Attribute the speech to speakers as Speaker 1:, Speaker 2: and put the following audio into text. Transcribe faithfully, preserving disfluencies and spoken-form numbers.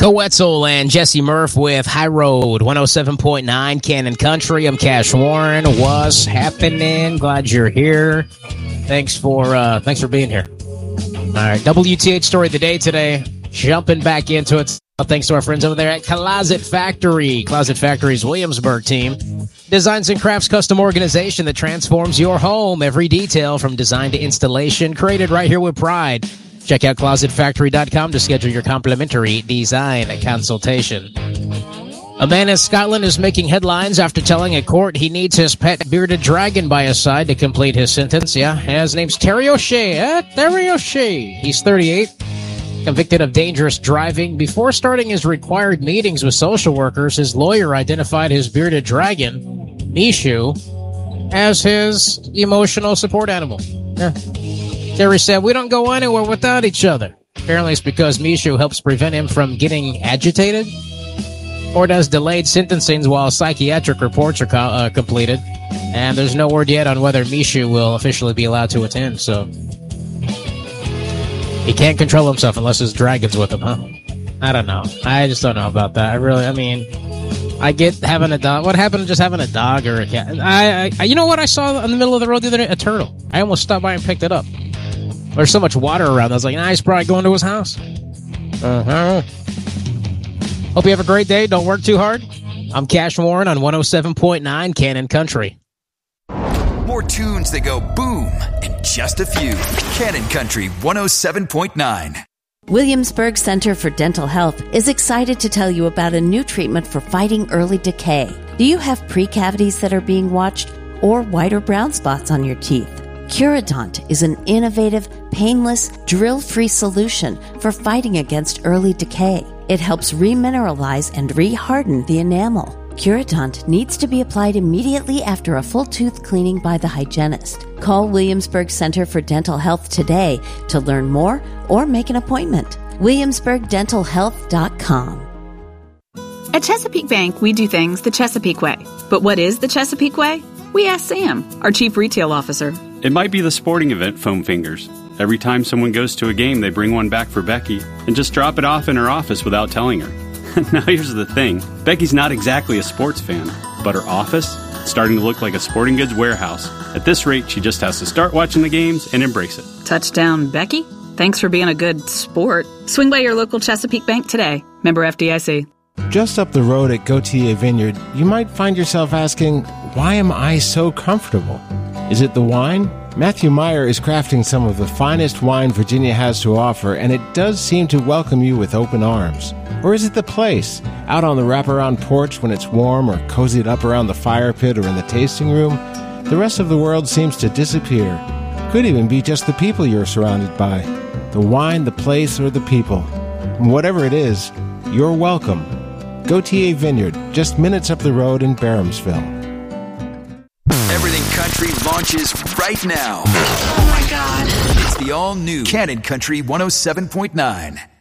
Speaker 1: Wetzel and Jesse Murph with High Road, one oh seven point nine Cannon Country. I'm Cash Warren. What's happening? Glad you're here. Thanks for uh, thanks for being here. All right, W T H story of the day today. Jumping back into it. Thanks to our friends over there at Closet Factory. Closet Factory's Williamsburg team designs and crafts custom organization that transforms your home. Every detail from design to installation created right here with pride. Check out closet factory dot com to schedule your complimentary design consultation. A man in Scotland is making headlines after telling a court he needs his pet bearded dragon by his side to complete his sentence. Yeah, his name's Terry O'Shea. Eh? Terry O'Shea. He's thirty-eight. Convicted of dangerous driving. Before starting his required meetings with social workers, his lawyer identified his bearded dragon, Mishu, as his emotional support animal. Yeah. Terry said, "We don't go anywhere without each other." Apparently it's because Mishu helps prevent him from getting agitated or does delayed sentencing while psychiatric reports are co- uh, completed. And there's no word yet on whether Mishu will officially be allowed to attend, so he can't control himself unless his dragon's with him, huh? I don't know. I just don't know about that. I really, I mean, I get having a dog. What happened to just having a dog or a cat? I, I, you know what I saw in the middle of the road the other day? A turtle. I almost stopped by and picked it up. There's so much water around. I was like, nah, he's probably going to his house. Uh-huh. Hope you have a great day. Don't work too hard. I'm Cash Warren on one oh seven point nine Cannon Country.
Speaker 2: More tunes that go boom and just a few. Cannon Country one oh seven point nine.
Speaker 3: Williamsburg Center for Dental Health is excited to tell you about a new treatment for fighting early decay. Do you have precavities that are being watched or white or brown spots on your teeth? Curodont is an innovative, painless, drill-free solution for fighting against early decay. It helps remineralize and reharden the enamel. Curodont needs to be applied immediately after a full tooth cleaning by the hygienist. Call Williamsburg Center for Dental Health today to learn more or make an appointment. williamsburg dental health dot com.
Speaker 4: At Chesapeake Bank, we do things the Chesapeake way. But what is the Chesapeake way? We asked Sam, our Chief Retail Officer.
Speaker 5: It might be the sporting event foam fingers. Every time someone goes to a game, they bring one back for Becky and just drop it off in her office without telling her. Now here's the thing. Becky's not exactly a sports fan, but her office is starting to look like a sporting goods warehouse. At this rate, she just has to start watching the games and embrace it.
Speaker 4: Touchdown, Becky. Thanks for being a good sport. Swing by your local Chesapeake Bank today. Member F D I C.
Speaker 6: Just up the road at Gautier Vineyard, you might find yourself asking, why am I so comfortable? Is it the wine? Matthew Meyer is crafting some of the finest wine Virginia has to offer, and it does seem to welcome you with open arms. Or is it the place? Out on the wraparound porch when it's warm, or cozied up around the fire pit or in the tasting room? The rest of the world seems to disappear. Could even be just the people you're surrounded by. The wine, the place, or the people. And whatever it is, you're welcome. Gautier Vineyard, just minutes up the road in Barhamsville.
Speaker 2: Everything Country launches right now.
Speaker 7: Oh my God.
Speaker 2: It's the all-new Cannon Country one oh seven point nine.